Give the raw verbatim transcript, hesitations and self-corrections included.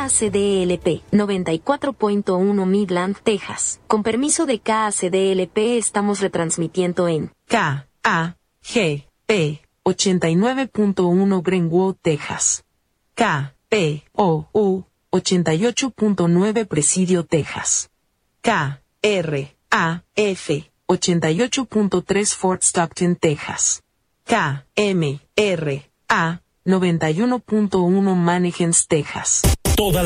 A C D L P, noventa y cuatro punto uno Midland, Texas. Con permiso de K A C D L P estamos retransmitiendo en K A G P ochenta y nueve punto uno Greenwood, Texas. K P O U ochenta y ocho punto nueve Presidio, Texas. K R A F ochenta y ocho punto tres Fort Stockton, Texas. K M R A noventa y uno punto uno Mannequins, Texas. Toda